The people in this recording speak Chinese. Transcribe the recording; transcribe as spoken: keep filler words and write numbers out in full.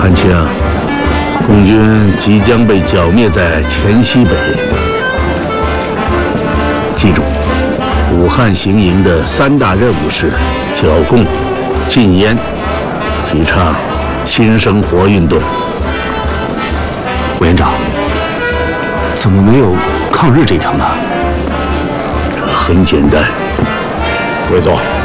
韩青，共军即将被剿灭在黔西北。记住，武汉行营的三大任务是剿共、禁烟，提倡新生活运动。 委员长，怎么没有抗日这条呢？ 这很简单， 委座。